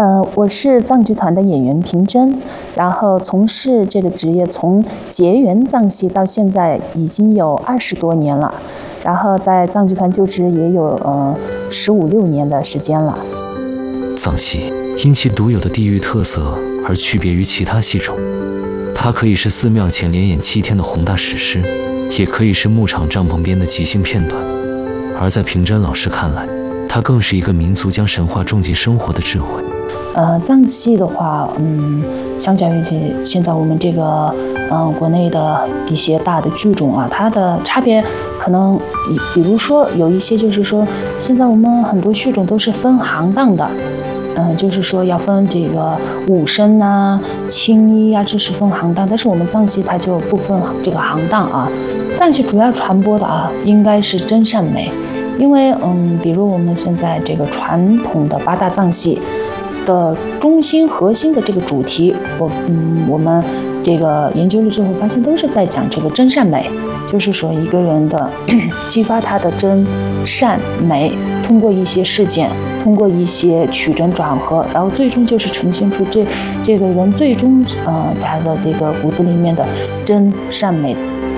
我是藏剧团的演员平真，然后从事这个职业从结缘藏戏到现在已经有20多年了，然后在藏剧团就职也有15、16年的时间了。 藏戏因其独有的地域特色而区别于其他戏种，它可以是寺庙前连演7天的宏大史诗，也可以是牧场帐篷边的即兴片段。而在平真老师看来，它更是一个民族将神话种进生活的智慧。 藏戏的话，相较于现在我们这个国内的一些大的剧种啊，它的差别可能比如说有一些就是说，现在我们很多剧种都是分行当的，就是说要分这个武生啊、青衣啊，这是分行当，但是我们藏戏它就不分这个行当啊。藏戏主要传播的啊，应该是真善美，因为比如我们现在这个传统的8大藏戏的中心核心的这个主题，我们这个研究了之后发现都是在讲这个真善美，就是说一个人的激发他的真善美，通过一些事件，通过一些曲折转合，然后最终就是呈现出这个人最终他的这个骨子里面的真善美。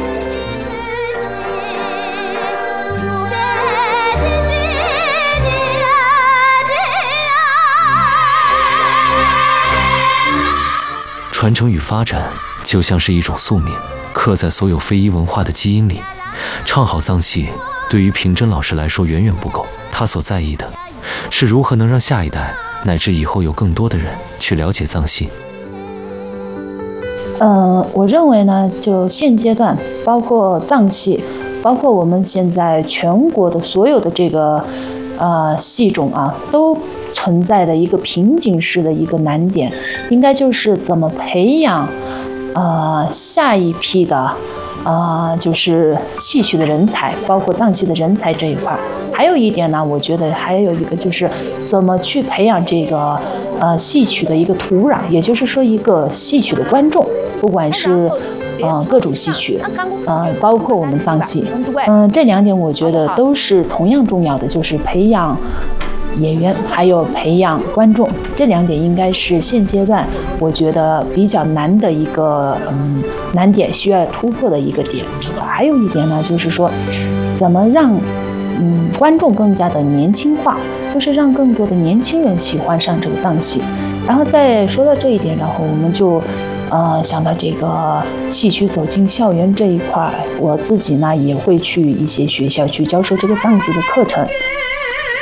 传承与发展就像是一种宿命，刻在所有非遗文化的基因里。唱好藏戏对于平真老师来说远远不够，他所在意的是如何能让下一代乃至以后有更多的人去了解藏戏。 我认为呢，就现阶段包括藏戏，包括我们现在全国的所有的这个戏种啊，都存在的一个瓶颈式的一个难点，应该就是怎么培养下一批的就是戏曲的人才，包括藏戏的人才这一块。还有一点呢，我觉得还有一个就是怎么去培养这个戏曲的一个土壤，也就是说一个戏曲的观众，不管是各种戏曲，包括我们藏戏，这2点我觉得都是同样重要的，就是培养演员还有培养观众，这2点应该是现阶段我觉得比较难的一个难点，需要突破的一个点。还有一点呢，就是说怎么让观众更加的年轻化，就是让更多的年轻人喜欢上这个藏戏。然后再说到这一点，然后我们就想到这个戏曲走进校园这一块，我自己呢也会去一些学校去教授这个藏戏的课程。